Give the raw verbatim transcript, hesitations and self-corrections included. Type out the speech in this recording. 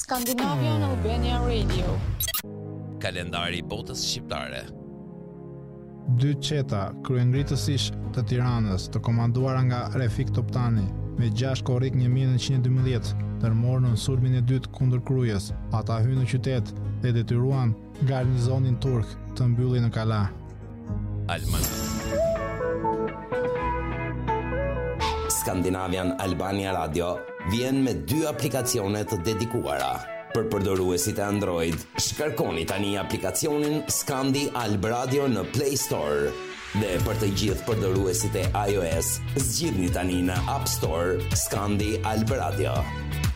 Scandinavian Albania Radio. Kalendari i botës shqiptare. Dy qeta kryengritësish të Tiranës, të komanduara nga Refik Toptani, me gjashtë korrik një mijë nëntëqind e dymbëdhjetë, ndërmorën në sulmin e dytë kundër Krujës. Ata hynë në qytet dhe detyruan garnizonin turk të mbyllin në kala. Alman. Scandinavian Albania Radio vjen me dy aplikacione të dedikuara. Për përdoruesit e Android, shkarkoni tani aplikacionin Scandi Alb Radio në Play Store. Dhe për të gjithë përdoruesit e iOS, zgjidhni tani në App Store Scandi Alb Radio.